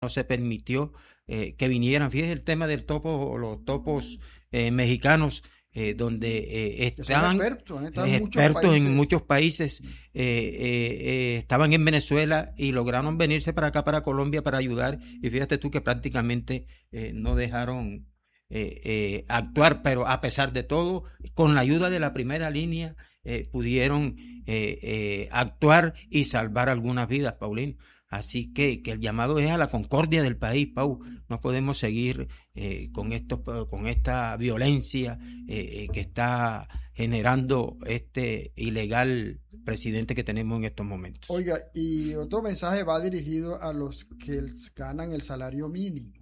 no se permitió que vinieran. Fíjese el tema del topo, los topos mexicanos, donde estaban expertos en muchos países, estaban en Venezuela y lograron venirse para acá, para Colombia, para ayudar. Y fíjate tú que prácticamente no dejaron actuar, pero a pesar de todo, con la ayuda de la primera línea, pudieron actuar y salvar algunas vidas, Paulino. Así que el llamado es a la concordia del país, Pau. No podemos seguir con esta violencia que está generando este ilegal presidente que tenemos en estos momentos. Oiga, y otro mensaje va dirigido a los que ganan el salario mínimo.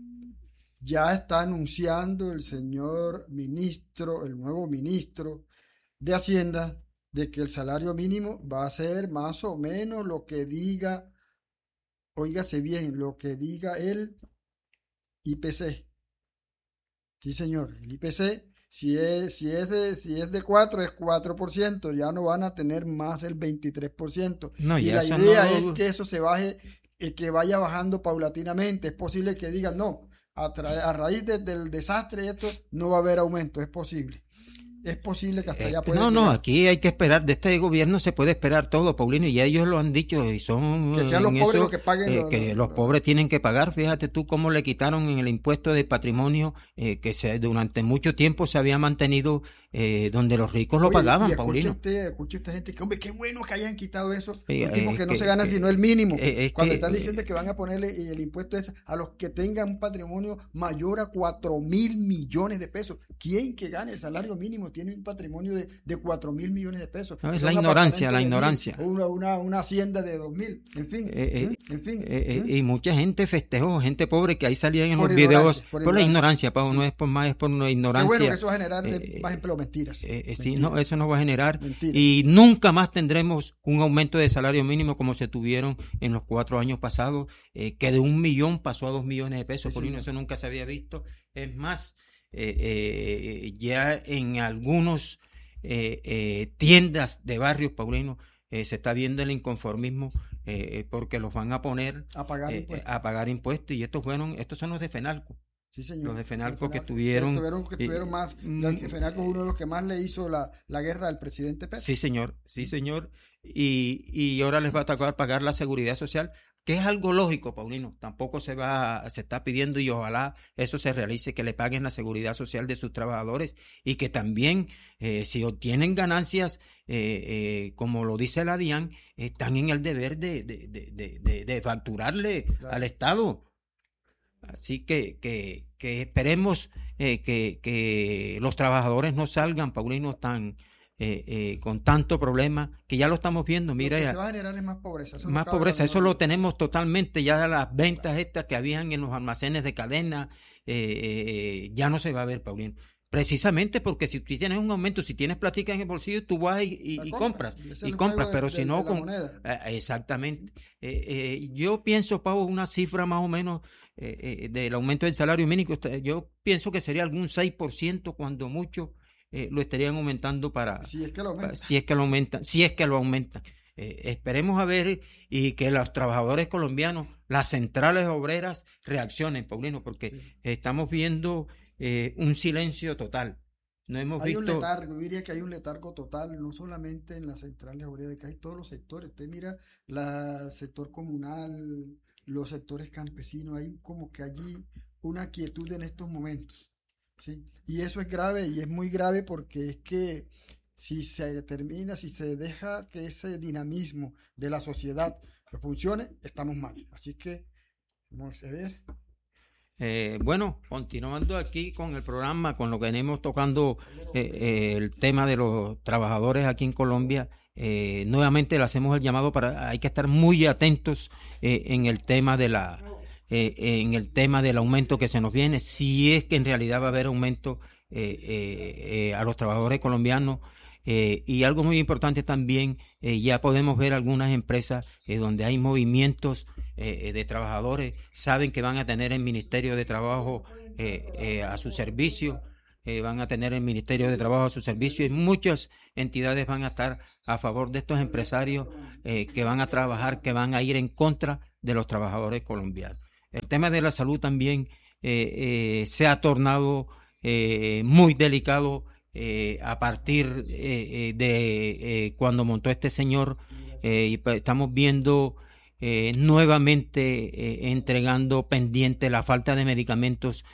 Ya está anunciando el señor ministro, el nuevo ministro de Hacienda, de que el salario mínimo va a ser más o menos lo que diga, óigase bien, lo que diga el IPC. Sí, señor, el IPC, si es de 4, es 4%, ya no van a tener más el 23%. No, y la idea es que eso se baje, que vaya bajando paulatinamente. Es posible que digan, no, a raíz del desastre esto no va a haber aumento, es posible. Es posible que hasta allá pueda No, aquí hay que esperar, de este gobierno se puede esperar todo, Paulino, y ya ellos lo han dicho, y son que sean los pobres los que paguen. Que los pobres tienen que pagar. Fíjate tú cómo le quitaron en el impuesto de patrimonio, que durante mucho tiempo se había mantenido, donde los ricos lo pagaban, Paulino. Escuche usted gente que, hombre, qué bueno que hayan quitado eso, último que no se gana sino el mínimo, cuando están diciendo que van a ponerle el impuesto ese a los que tengan un patrimonio mayor a 4,000 millones de pesos. ¿Quién que gane el salario mínimo tiene un patrimonio de 4,000 millones de pesos? No, es la ignorancia. Una hacienda de 2,000, en fin. Y mucha gente festejó, gente pobre que ahí salían en los videos por la ignorancia, Pau, sí. No es por más, es por una ignorancia. Qué bueno que eso va a generar más empleo, mentiras. Sí, no, eso no va a generar mentiras. Y nunca más tendremos un aumento de salario mínimo como se tuvieron en los 4 años pasados, que de 1 millón pasó a 2 millones de pesos, por eso nunca se había visto. Es más, ya en algunos tiendas de barrios, Paulino, se está viendo el inconformismo, porque los van a poner a pagar impuestos, y estos son los de FENALCO. Sí, señor. Los de FENALCO que estuvieron más. FENALCO es uno de los que más le hizo la guerra al presidente Petro. Sí, señor. Y ahora les va a tocar pagar la seguridad social, que es algo lógico, Paulino. Tampoco se está pidiendo, y ojalá eso se realice, que le paguen la seguridad social de sus trabajadores, y que también, si obtienen ganancias, como lo dice la DIAN, están en el deber de facturarle al Estado. Así que esperemos que los trabajadores no salgan, Paulino, con tanto problema, que ya lo estamos viendo. Mira, lo que se va a generar es más pobreza. Eso lo tenemos totalmente. Ya las ventas estas que habían en los almacenes de cadena, ya no se va a ver, Paulino. Precisamente porque si tú tienes un aumento, si tienes plática en el bolsillo, tú vas y compras, pero si no, exactamente. Yo pienso, Pau, una cifra más o menos del aumento del salario mínimo, yo pienso que sería algún 6%, cuando mucho, lo estarían aumentando si es que lo aumentan. Si es que lo aumentan. Esperemos a ver, y que los trabajadores colombianos, las centrales obreras, reaccionen, Paulino, porque estamos viendo un silencio total. No hemos visto... un letargo, yo diría que hay un letargo total, no solamente en las centrales obreras, que hay todos los sectores. Usted mira el sector comunal, los sectores campesinos, hay como que allí una quietud en estos momentos, ¿sí? Y eso es grave, y es muy grave, porque es que si se deja que ese dinamismo de la sociedad funcione, estamos mal. Así que vamos a ver. Bueno, continuando aquí con el programa, con lo que venimos tocando, el tema de los trabajadores aquí en Colombia, nuevamente le hacemos el llamado hay que estar muy atentos en el tema del aumento que se nos viene, si es que en realidad va a haber aumento a los trabajadores colombianos. Y algo muy importante también, ya podemos ver algunas empresas donde hay movimientos de trabajadores, saben que van a tener el Ministerio de Trabajo a su servicio, van a tener el Ministerio de Trabajo a su servicio, y muchas entidades van a estar a favor de estos empresarios que van a trabajar, que van a ir en contra de los trabajadores colombianos. el tema de la salud también se ha tornado muy delicado a partir de cuando montó este señor, y estamos viendo nuevamente entregando pendiente la falta de medicamentos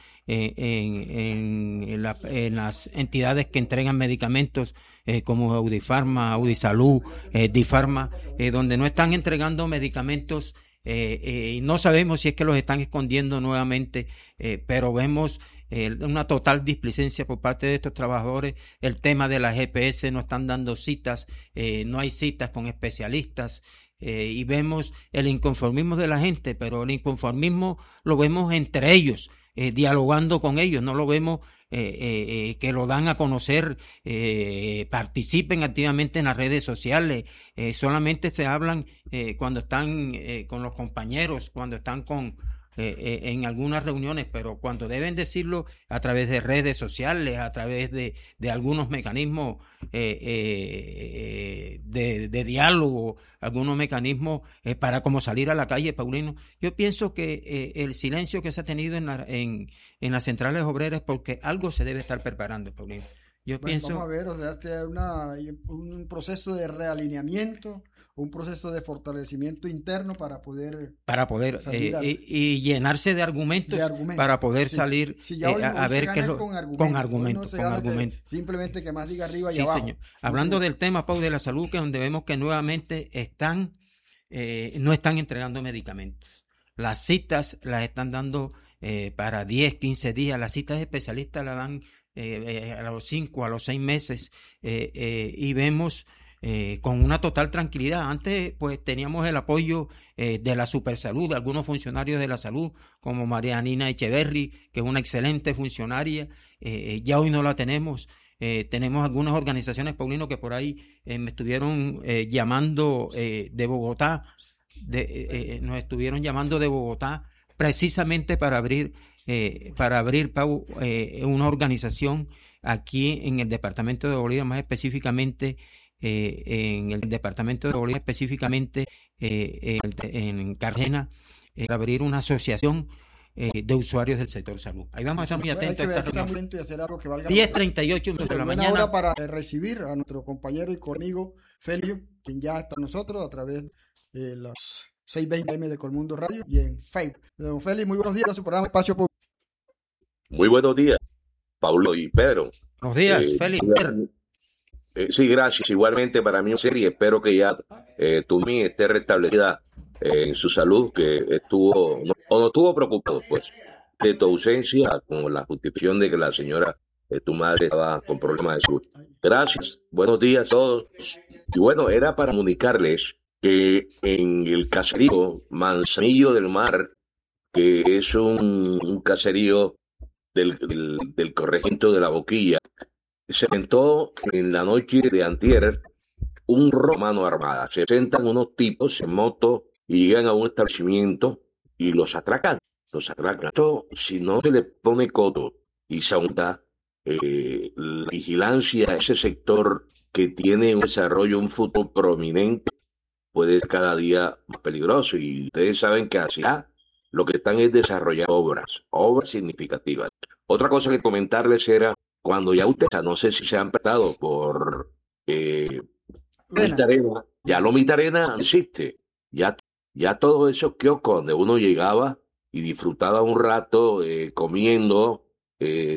en las entidades que entregan medicamentos como Audifarma, Audisalud, Difarma, donde no están entregando medicamentos y no sabemos si es que los están escondiendo nuevamente, pero vemos una total displicencia por parte de estos trabajadores. El tema de las GPS, no están dando citas, no hay citas con especialistas, y vemos el inconformismo de la gente, pero el inconformismo lo vemos entre ellos, dialogando con ellos, no lo vemos que lo dan a conocer, participen activamente en las redes sociales, solamente se hablan cuando están con los compañeros, cuando están en algunas reuniones, pero cuando deben decirlo a través de redes sociales, a través de algunos mecanismos de diálogo, algunos mecanismos para como salir a la calle, Paulino. Yo pienso que el silencio que se ha tenido en las centrales obreras es porque algo se debe estar preparando, Paulino. Yo pienso... Vamos a ver, o sea, un proceso de realineamiento, un proceso de fortalecimiento interno para poder y llenarse de argumentos para poder salir a ver qué es lo con argumentos, simplemente que más diga arriba y abajo. Señor. Hablando del tema, Pau, de la salud, que donde vemos que nuevamente no están entregando medicamentos. Las citas las están dando para 10, 15 días. Las citas de especialistas las dan a los 5, a los 6 meses, y vemos con una total tranquilidad. Antes pues teníamos el apoyo de la Supersalud, de algunos funcionarios de la salud, como María Nina Echeverry, que es una excelente funcionaria. Ya hoy no la tenemos. Tenemos algunas organizaciones, Paulino, que por ahí me estuvieron llamando de Bogotá, nos estuvieron llamando de Bogotá precisamente para abrir, Pau, una organización aquí en el departamento de Bolívar, más específicamente en el departamento de Bolívar, específicamente en Cartagena, para abrir una asociación de usuarios del sector salud. Ahí vamos a estar muy atentos a esta reunión. 10:38 de la mañana. Hora para recibir a nuestro compañero y conmigo Félix, quien ya está con nosotros a través de las 6:20 AM de Colmundo Radio y en Facebook. Don Félix, muy buenos días a su programa Espacio Público. Muy buenos días, Paulo y Pedro. Buenos días, Félix. Sí, gracias. Igualmente para mí, y espero que ya Tumi esté restablecida en su salud, que no estuvo preocupado, pues, de tu ausencia, con la justificación de que la señora, tu madre, estaba con problemas de salud. Gracias. Buenos días a todos. Y bueno, era para comunicarles que en el caserío Manzanillo del Mar, que es un caserío del corregimiento de La Boquilla, se presentó en la noche de antier un robo a mano armada. Se presentan unos tipos en moto y llegan a un establecimiento y los atracan. Esto, si no se le pone coto y se aumenta la vigilancia a ese sector que tiene un desarrollo, un futuro prominente, puede ser cada día más peligroso. Y ustedes saben que hacia lo que están es desarrollar obras significativas. Otra cosa que comentarles era, cuando ya ustedes, no sé si se han prestado por Mitarena, ya lo Mitarena existe, ya todos esos kioscos donde uno llegaba y disfrutaba un rato comiendo,